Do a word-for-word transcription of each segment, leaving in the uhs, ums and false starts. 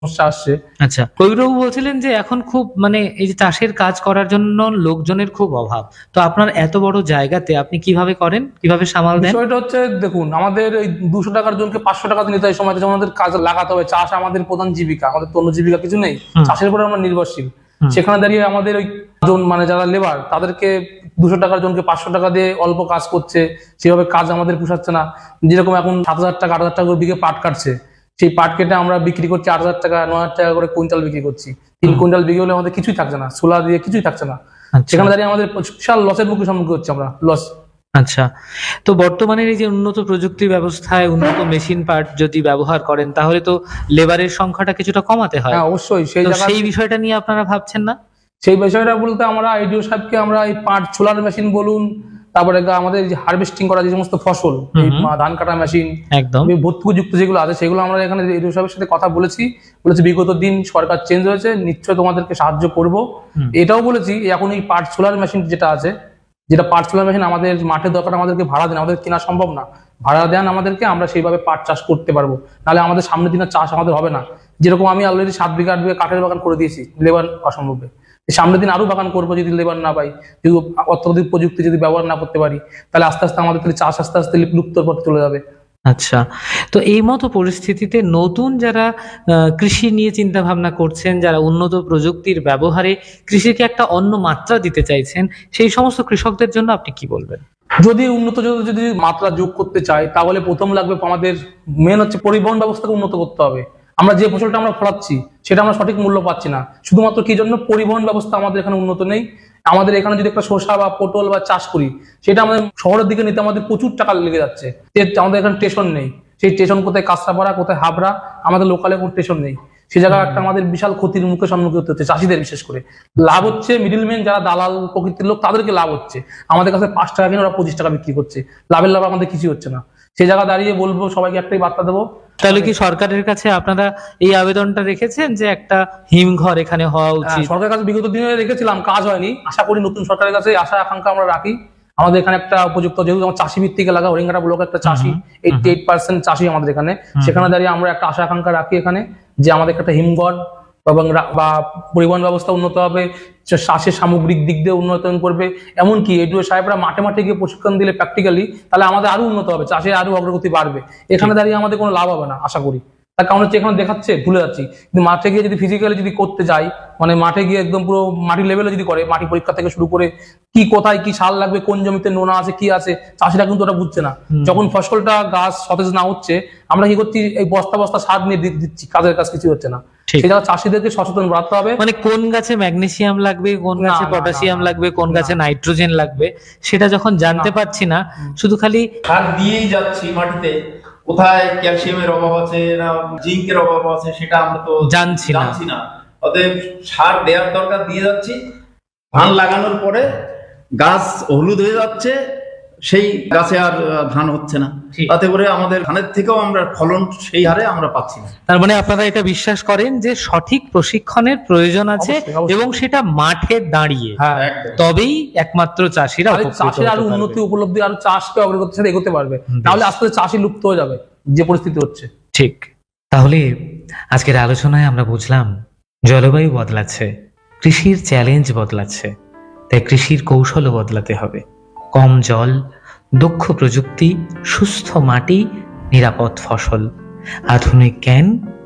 সমস্যা আসছে। আচ্ছা, কবিরবাবু বলছিলেন যে এখন খুব মানে এই যে চাষের কাজ করার জন্য লোকজনের খুব অভাব, তো আপনার এত বড় জায়গাতে আপনি কিভাবে করেন, কিভাবে সামাল দেন? বিষয়টা হচ্ছে, দেখুন, আমাদের এই দুশো টাকার জনকে পাঁচশো টাকা নিতে হয় সময়, যেমন আমাদের কাজ লাগাতে হবে। চাষ আমাদের প্রধান জীবিকা, আমাদের তো অন্য জীবিকা কিছু নেই, হুম। চাষের উপরে আমরা নির্ভরশীল। হুম। সেখানে দাঁড়িয়ে আমাদের ওই জন মানে যারা লেবার, তাদেরকে দুশো টাকার জনকে পাঁচশো টাকা দিয়ে অল্প কাজ করছে, সেভাবে কাজ আমাদের পোষাচ্ছে না। যেরকম এখন সাত হাজার টাকা আট হাজার টাকা করে বিঘে পাট কাটছে, সেই পাট কেটে আমরা বিক্রি করছি আট হাজার টাকা নয় হাজার টাকা করে কুইন্টাল বিক্রি করছি। তিন হুম। কুইন্টাল বিক্রি হলে আমাদের কিছুই থাকছে না, সোলা দিয়ে কিছুই থাকছে না। আচ্ছা। সেখানে দাঁড়িয়ে আমাদের বিশাল লসের মুখে সম্মুখীন হচ্ছে আমরা, লস। আচ্ছা, তো বর্তমানে এই যে উন্নত প্রযুক্তি ব্যবস্থায় উন্নত মেশিন পার্ট যদি ব্যবহার করেন, তাহলে তো লেবারের সংখ্যাটা কিছুটা কমাতে হয়। হ্যাঁ, অবশ্যই। সেই তো জায়গা সেই বিষয়টা নিয়ে আপনারা ভাবছেন না? সেই বিষয়টা বলতে আমরা আইডিও সাহেবকে আমরা এই পাট ছোলার মেশিন বলুন, তারপরে আমাদের যে হারভেস্টিং করা যে সমস্ত ফসল, এই ধান কাটা মেশিন, একদম ভর্তুকিযুক্ত যেগুলো আছে, সেগুলো আমরা এখানে আইডিও সাহেবের সাথে কথা বলেছি। বলেছি বিগত দিন সরকার চেঞ্জ হয়েছে, নিশ্চয় তোমাদেরকে সাহায্য করব। এটাও বলেছি এখন এই পাট ছোলার মেশিন যেটা আছে, যেটা পাট ছোলার মেশিন আমাদের মাঠে দরকার, আমাদেরকে ভাড়া দেন, আমাদের কেনা সম্ভব না, ভাড়া দেন আমাদেরকে, আমরা সেইভাবে পাট চাষ করতে পারবো। নাহলে আমাদের সামনের দিনের চাষ আমাদের হবে না। যেরকম আমি অলরেডি সাত বিঘা আট বিঘা কাঠের বাগান করে দিয়েছি, লেবার অসম্ভবে। সামনের দিন আরো বাগান করবো, যদি লেবার না পাই, যদি অত্যাধুনিক প্রযুক্তি যদি ব্যবহার না করতে পারি, তাহলে আস্তে আস্তে আমাদের তাহলে চাষ আস্তে আস্তে লুপ্তর পথে চলে যাবে। আচ্ছা, তো এই মতো পরিস্থিতিতে নতুন যারা কৃষি নিয়ে চিন্তা ভাবনা করছেন, যারা উন্নত প্রযুক্তির ব্যবহারে কৃষিকে একটা অন্য মাত্রা দিতে চাইছেন, সেই সমস্ত কৃষকদের জন্য আপনি কি বলবেন? যদি উন্নত যদি মাত্রা যোগ করতে চাই, তাহলে প্রথম লাগবে আমাদের মেন হচ্ছে পরিবহন ব্যবস্থাকে উন্নত করতে হবে। আমরা যে ফসলটা আমরা ফলাচ্ছি সেটা আমরা সঠিক মূল্য পাচ্ছি না, শুধুমাত্র কি জন্য? পরিবহন ব্যবস্থা আমাদের এখানে উন্নত নেই। আমাদের এখানে যদি একটা শসা বা পটল বা চাষ করি, সেটা আমাদের শহরের দিকে নিতে আমাদের প্রচুর টাকা লেগে যাচ্ছে। আমাদের এখানে স্টেশন নেই, সেই স্টেশন কোথায় কাঁচরাপাড়া, কোথায় হাবড়া, আমাদের লোকালে কোনো স্টেশন নেই। সে জায়গায় একটা আমাদের বিশাল ক্ষতির মুখে সম্মুখীন হতে হচ্ছে চাষিদের। বিশেষ করে লাভ হচ্ছে মিডিলম্যান, যারা দালাল প্রকৃতির লোক, তাদেরকে লাভ হচ্ছে। আমাদের কাছে পাঁচ টাকা কিনে ওরা পঁচিশ টাকা বিক্রি করছে, লাভের লাভ আমাদের কিছু হচ্ছে না। সেই জায়গা দাঁড়িয়ে বলবো সবাইকে একটাই বার্তা দেবো। তাহলে কি সরকারের কাছে আপনারা এই আবেদনটা রেখেছেন যে একটা হিমঘর এখানে হওয়া উচিত? সরকারের কাছে বিগত দিনে রেখেছিলাম, কাজ হয়নি। আশা করি নতুন সরকারের কাছে আশা আকাঙ্ক্ষা আমরা রাখি। আমাদের এখানে একটা উপযুক্ত, যেহেতু আমার চাষি ভিত্তিক এলাকা, হরিঙ্গাটা ব্লক একটা চাষি, এইটি এইট পার্সেন্ট চাষি আমাদের এখানে, সেখানে দাঁড়িয়ে আমরা একটা আশা আকাঙ্ক্ষা রাখি এখানে, যে আমাদের একটা হিমঘর এবং বা পরিবহন ব্যবস্থা উন্নত হবে, চাষের সামগ্রিক দিক দিয়ে উন্নয়ন করবে। এমনকি এডিও সাহেবরা মাঠে মাঠে গিয়ে প্রশিক্ষণ দিলে প্র্যাকটিক্যালি, তাহলে আমাদের আরো উন্নত হবে, চাষে আরো অগ্রগতি বাড়বে। এখানে দাঁড়িয়ে আমাদের কোনো লাভ হবে না আশা করি, তার কারণ হচ্ছে এখানে দেখাচ্ছে ভুলে যাচ্ছি। কিন্তু মাঠে গিয়ে যদি ফিজিক্যালি যদি করতে যাই, মানে মাঠে গিয়ে একদম পুরো মাটি লেভেলে যদি করে, মাটি পরীক্ষা থেকে শুরু করে কি কোথায় কি সার লাগবে, কোন জমিতে নোনা আছে কি আছে, চাষিরা কিন্তু ওটা বুঝছে না। যখন ফসলটা গাছ সতেজ না হচ্ছে, আমরা কি করছি, এই বস্তা বস্তা সার নিয়ে দিচ্ছি, কাজের কাজ কিছু হচ্ছে না। সেটা চাষিদেরকে সচেতন বাড়াতে হবে। মানে কোন গাছে ম্যাগনেসিয়াম লাগবে, কোন গাছে পটাশিয়াম লাগবে, কোন গাছে নাইট্রোজেন লাগবে, সেটা যখন জানতে পারছি না, শুধু খালি সার দিয়েই যাচ্ছি মাটিতে, কোথায় ক্যালসিয়ামের অভাব আছে না জিঙ্কের অভাব আছে সেটা আমরা তো জানছি না। অতএব সার দেওয়ার দরকার দিয়ে যাচ্ছি, ধান লাগানোর পরে গাছ হলুদ হয়ে যাচ্ছে, সেই গাছে আর ধান হচ্ছে না, তাতে করে আমাদের ধানের থেকেও আমরা ফলন সেই হারে আমরা পাচ্ছি না। তার মানে আপনারা এটা বিশ্বাস করেন যে সঠিক প্রশিক্ষণের প্রয়োজন আছে, এবং সেটা মাঠে দাঁড়িয়ে, তবেই একমাত্র চাষিরা চাষের আরো উন্নতি উপলব্ধি, আরো চাষকে অগ্রগতির সাথে এগোতে পারবে। তাহলে আস্তে আস্তে চাষি লুপ্ত হয়ে যাবে, যে পরিস্থিতি হচ্ছে। ঠিক। তাহলে আজকের আলোচনায় আমরা বুঝলাম জলবায়ু বদলাচ্ছে, কৃষির চ্যালেঞ্জ বদলাচ্ছে, তাই কৃষির কৌশলও বদলাতে হবে। কম জল, দক্ষ প্রযুক্তি, সুস্থ মাটি, নিরাপদ ফসল, আধুনিক জ্ঞান,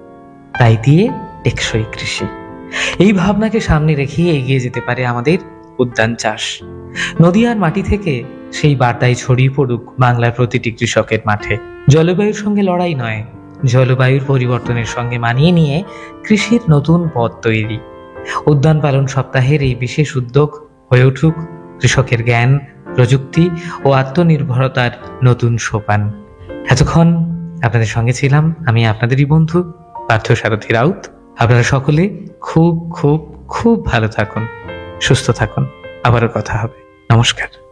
তাই দিয়ে টেকসই কৃষি। এই ভাবনাকে সামনে রেখে এগিয়ে যেতে পারে আমাদের উদ্যান চাষ। নদীয়ার মাটি থেকে সেই বার্তায় ছড়িয়ে পড়ুক বাংলার প্রতিটি কৃষকের মাঠে। জলবায়ুর সঙ্গে লড়াই নয়, জলবায়ুর পরিবর্তনের সঙ্গে মানিয়ে নিয়ে কৃষির নতুন পথ তৈরি। উদ্যান পালন সপ্তাহের এই বিশেষ উদ্যোগ হয়ে উঠুক কৃষকের জ্ঞান, প্রযুক্তি ও আত্মনির্ভরতার নতুন সোপান। এতক্ষণ আপনাদের সঙ্গে ছিলাম আমি, আপনাদেরই বন্ধু পার্থসারথী রাউত। আপনারা সকলে খুব খুব খুব ভালো থাকুন, সুস্থ থাকুন। আবারও কথা হবে। নমস্কার।